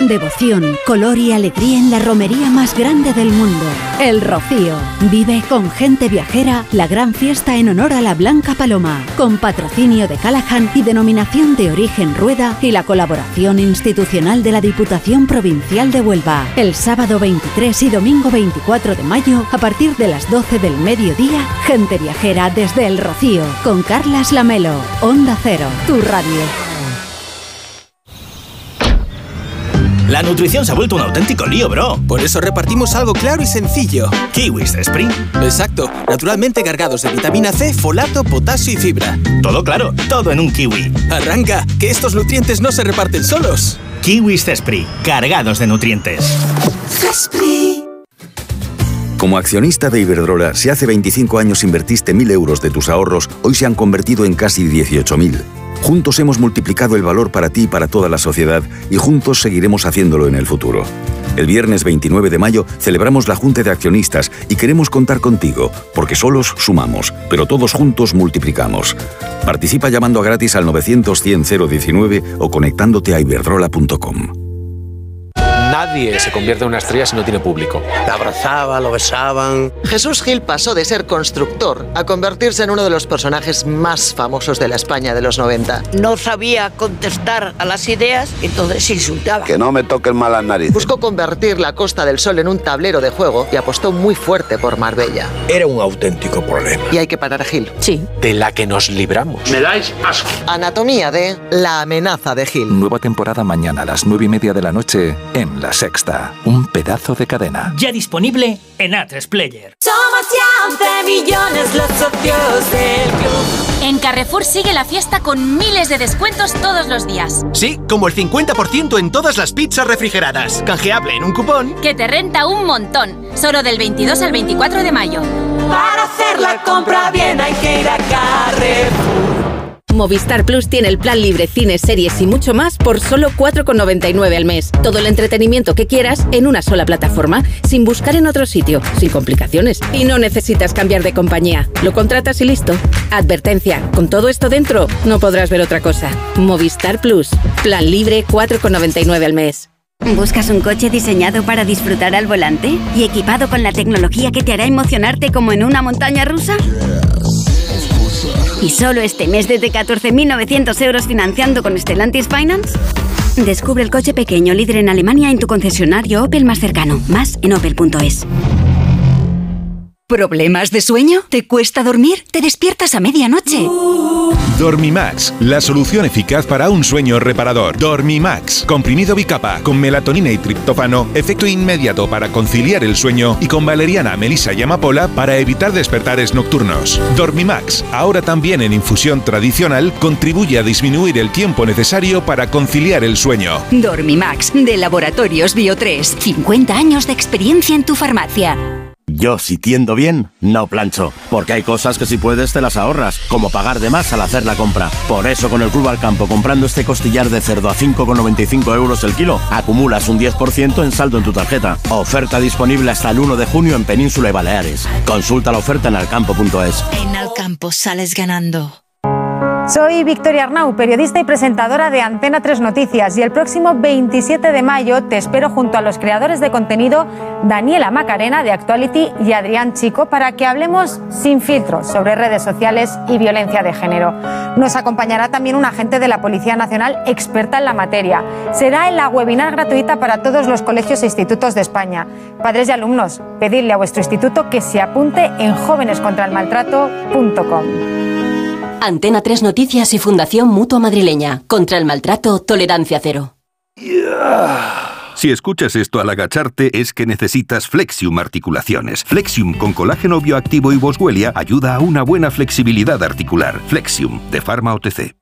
Devoción, color y alegría en la romería más grande del mundo. El Rocío. Vive con Gente Viajera la gran fiesta en honor a la Blanca Paloma, con patrocinio de Callahan y denominación de origen Rueda y la colaboración institucional de la Diputación Provincial de Huelva. El sábado 23 y domingo 24 de mayo, a partir de las 12 del mediodía, Gente Viajera desde El Rocío, con Carlas Lamelo. Onda Cero, tu radio. La nutrición se ha vuelto un auténtico lío, bro. Por eso repartimos algo claro y sencillo. Kiwis Despri. Exacto, naturalmente cargados de vitamina C, folato, potasio y fibra. Todo claro, todo en un kiwi. Arranca, que estos nutrientes no se reparten solos. Kiwis Despri, cargados de nutrientes. Despri. Como accionista de Iberdrola, si hace 25 años invertiste 1.000 euros de tus ahorros, hoy se han convertido en casi 18.000. Juntos hemos multiplicado el valor para ti y para toda la sociedad y juntos seguiremos haciéndolo en el futuro. El viernes 29 de mayo celebramos la Junta de Accionistas y queremos contar contigo, porque solos sumamos, pero todos juntos multiplicamos. Participa llamando gratis al 900-100-019 o conectándote a iberdrola.com. Nadie se convierte en una estrella si no tiene público. La abrazaba, lo besaban. Jesús Gil pasó de ser constructor a convertirse en uno de los personajes más famosos de la España de los 90. No sabía contestar a las ideas, entonces se insultaba. Que no me toquen mal las narices. Buscó convertir la Costa del Sol en un tablero de juego y apostó muy fuerte por Marbella. Era un auténtico problema. Y hay que parar a Gil. Sí. De la que nos libramos. Me dais asco. Anatomía de La amenaza de Gil. Nueva temporada mañana a las 9:30 de la noche en La Sexta. Un pedazo de cadena. Ya disponible en A3 Player. Somos ya 11 millones los socios del club. En Carrefour sigue la fiesta con miles de descuentos todos los días. Sí, como el 50% en todas las pizzas refrigeradas. Canjeable en un cupón que te renta un montón. Solo del 22 al 24 de mayo. Para hacer la compra bien hay que ir a Carrefour. Movistar Plus tiene el plan libre, cines, series y mucho más por solo 4,99 al mes. Todo el entretenimiento que quieras en una sola plataforma, sin buscar en otro sitio, sin complicaciones. Y no necesitas cambiar de compañía. Lo contratas y listo. Advertencia, con todo esto dentro, no podrás ver otra cosa. Movistar Plus. Plan libre, 4,99 al mes. ¿Buscas un coche diseñado para disfrutar al volante y equipado con la tecnología que te hará emocionarte como en una montaña rusa? ¿Y solo este mes desde 14.900 euros financiando con Stellantis Finance? Descubre el coche pequeño líder en Alemania en tu concesionario Opel más cercano. Más en opel.es. ¿Problemas de sueño? ¿Te cuesta dormir? ¿Te despiertas a medianoche? Dormimax, la solución eficaz para un sueño reparador. Dormimax, comprimido bicapa, con melatonina y triptófano, efecto inmediato para conciliar el sueño y con valeriana, melisa y amapola para evitar despertares nocturnos. Dormimax, ahora también en infusión tradicional, contribuye a disminuir el tiempo necesario para conciliar el sueño. Dormimax, de Laboratorios Bio3, 50 años de experiencia en tu farmacia. Yo, si tiendo bien, no plancho, porque hay cosas que si puedes te las ahorras, como pagar de más al hacer la compra. Por eso con el Club Alcampo, comprando este costillar de cerdo a 5,95 euros el kilo, acumulas un 10% en saldo en tu tarjeta. Oferta disponible hasta el 1 de junio en Península y Baleares. Consulta la oferta en alcampo.es. En Alcampo sales ganando. Soy Victoria Arnau, periodista y presentadora de Antena 3 Noticias, y el próximo 27 de mayo te espero junto a los creadores de contenido Daniela Macarena de Actuality y Adrián Chico para que hablemos sin filtros sobre redes sociales y violencia de género. Nos acompañará también un agente de la Policía Nacional experta en la materia. Será en la webinar gratuita para todos los colegios e institutos de España. Padres y alumnos, pedidle a vuestro instituto que se apunte en jovenescontraelmaltrato.com. Antena 3 Noticias y Fundación Mutua Madrileña. Contra el maltrato, tolerancia cero. Si escuchas esto al agacharte es que necesitas Flexium Articulaciones. Flexium con colágeno bioactivo y boswellia ayuda a una buena flexibilidad articular. Flexium, de Pharma OTC.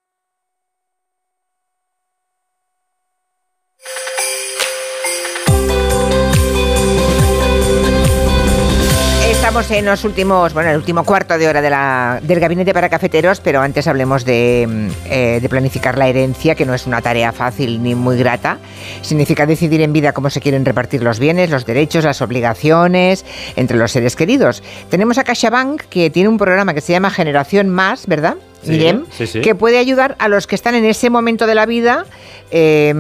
Estamos en los últimos, el último cuarto de hora del gabinete para cafeteros, pero antes hablemos de planificar la herencia, que no es una tarea fácil ni muy grata. Significa decidir en vida cómo se quieren repartir los bienes, los derechos, las obligaciones entre los seres queridos. Tenemos a CaixaBank, que tiene un programa que se llama Generación Más, ¿verdad? Sí, Mirem, sí. que puede ayudar a los que están en ese momento de la vida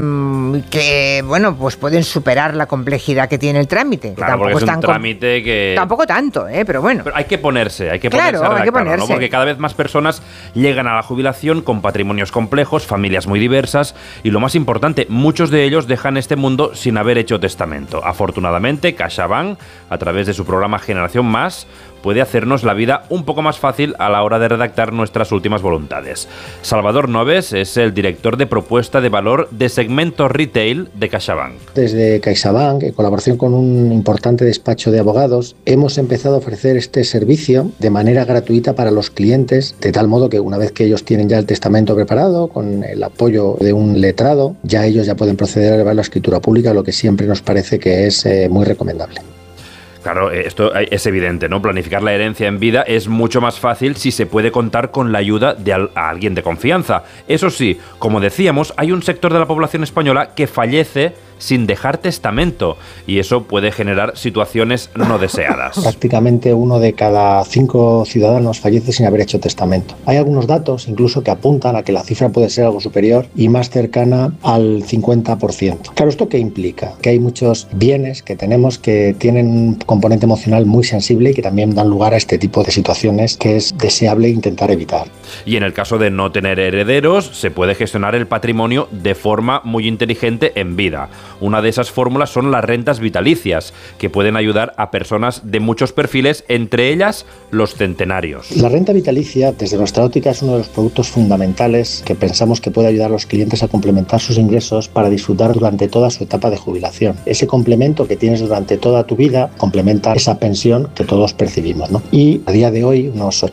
que, bueno, pues pueden superar la complejidad que tiene el trámite. Claro, porque es un trámite que... Tampoco tanto, pero bueno. Pero hay que ponerse a Claro, hay que ponerse. ¿no? Porque cada vez más personas llegan a la jubilación con patrimonios complejos, familias muy diversas y, lo más importante, muchos de ellos dejan este mundo sin haber hecho testamento. Afortunadamente, CaixaBank, a través de su programa Generación Más, puede hacernos la vida un poco más fácil a la hora de redactar nuestras últimas voluntades. Salvador Noves es el director de propuesta de valor de segmento retail de CaixaBank. Desde CaixaBank, en colaboración con un importante despacho de abogados, hemos empezado a ofrecer este servicio de manera gratuita para los clientes, de tal modo que una vez que ellos tienen ya el testamento preparado, con el apoyo de un letrado, ellos ya pueden proceder a elevar la escritura pública, lo que siempre nos parece que es muy recomendable. Claro, esto es evidente, ¿no? Planificar la herencia en vida es mucho más fácil si se puede contar con la ayuda de alguien de confianza. Eso sí, como decíamos, hay un sector de la población española que fallece sin dejar testamento y eso puede generar situaciones no deseadas. Prácticamente 1 de cada 5 ciudadanos fallece sin haber hecho testamento. Hay algunos datos incluso que apuntan a que la cifra puede ser algo superior y más cercana al 50%. Claro, ¿esto qué implica? Que hay muchos bienes que tenemos que tienen un componente emocional muy sensible y que también dan lugar a este tipo de situaciones que es deseable intentar evitar. Y en el caso de no tener herederos, se puede gestionar el patrimonio de forma muy inteligente en vida. Una de esas fórmulas son las rentas vitalicias, que pueden ayudar a personas de muchos perfiles, entre ellas los centenarios. La renta vitalicia, desde nuestra óptica, es uno de los productos fundamentales que pensamos que puede ayudar a los clientes a complementar sus ingresos para disfrutar durante toda su etapa de jubilación. Ese complemento que tienes durante toda tu vida complementa esa pensión que todos percibimos, ¿no? Y a día de hoy, unos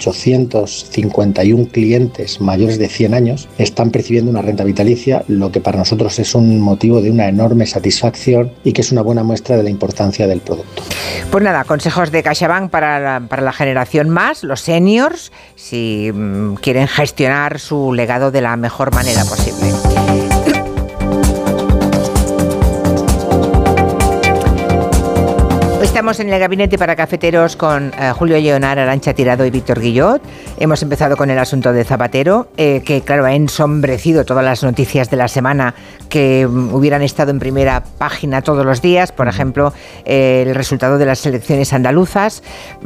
851 clientes mayores de 100 años están percibiendo una renta vitalicia, lo que para nosotros es un motivo de una enorme satisfacción y que es una buena muestra de la importancia del producto. Pues nada, consejos de CaixaBank para la generación más, los seniors, si quieren gestionar su legado de la mejor manera posible. Estamos en el gabinete para cafeteros con Julio Lleonar, Arantxa Tirado y Víctor Guillot. Hemos empezado con el asunto de Zapatero, que claro ha ensombrecido todas las noticias de la semana que hubieran estado en primera página todos los días. Por ejemplo, el resultado de las elecciones andaluzas.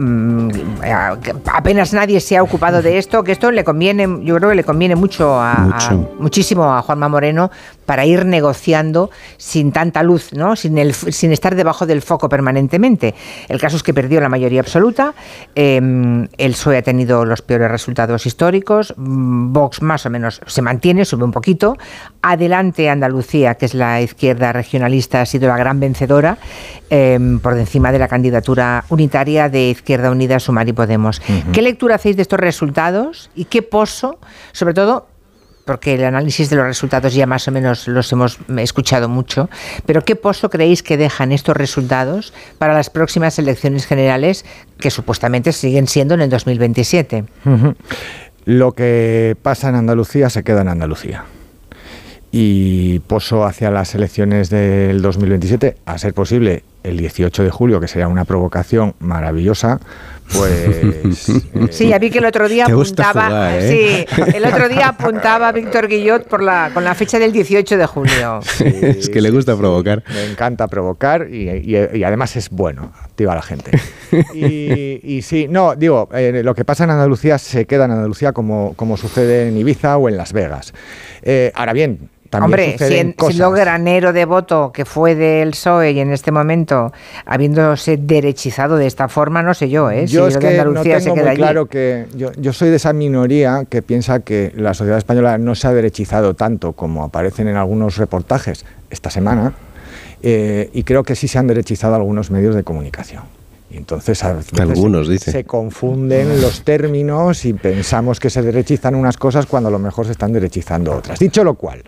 Apenas nadie se ha ocupado de esto, que esto le conviene, yo creo que le conviene muchísimo a Juanma Moreno para ir negociando sin tanta luz, ¿no? Sin estar debajo del foco permanentemente. El caso es que perdió la mayoría absoluta, el PSOE ha tenido los peores resultados históricos, Vox más o menos se mantiene, sube un poquito, adelante Andalucía, que es la izquierda regionalista, ha sido la gran vencedora, por encima de la candidatura unitaria de Izquierda Unida, Sumar y Podemos. ¿Qué lectura hacéis de estos resultados y qué pozo, sobre todo, porque el análisis de los resultados ya más o menos los hemos escuchado mucho, pero qué pozo creéis que dejan estos resultados para las próximas elecciones generales que supuestamente siguen siendo en el 2027? Lo que pasa en Andalucía se queda en Andalucía. Y pozo hacia las elecciones del 2027, a ser posible el 18 de julio, que sería una provocación maravillosa, pues... Sí, ya vi que el otro día apuntaba... Jugar, ¿eh? Sí, el otro día apuntaba Víctor Guillot con la fecha del 18 de julio. Sí, es que le gusta provocar. Me encanta provocar y además es bueno, activa a la gente. Y sí, no, digo, lo que pasa en Andalucía se queda en Andalucía como sucede en Ibiza o en Las Vegas. Ahora bien... Hombre, siendo granero de voto que fue del PSOE y en este momento habiéndose derechizado de esta forma, no sé yo, Yo es que no tengo muy claro que... Yo soy de esa minoría que piensa que la sociedad española no se ha derechizado tanto como aparecen en algunos reportajes esta semana, y creo que sí se han derechizado algunos medios de comunicación. Y entonces algunos dicen, se confunden los términos y pensamos que se derechizan unas cosas cuando a lo mejor se están derechizando otras. Dicho lo cual,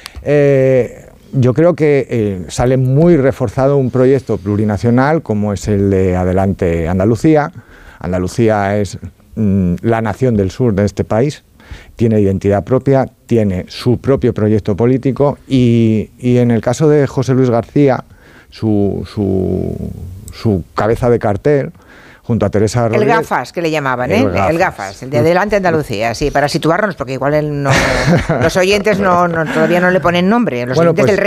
yo creo que sale muy reforzado un proyecto plurinacional como es el de Adelante Andalucía. Andalucía es la nación del sur de este país, tiene identidad propia, tiene su propio proyecto político y en el caso de José Luis García, su cabeza de cartel, junto a Teresa Rodríguez. El gafas, que le llamaban, ¿eh? El gafas, el de Adelante Andalucía, sí, para situarnos, porque igual los oyentes todavía no le ponen nombre, los oyentes del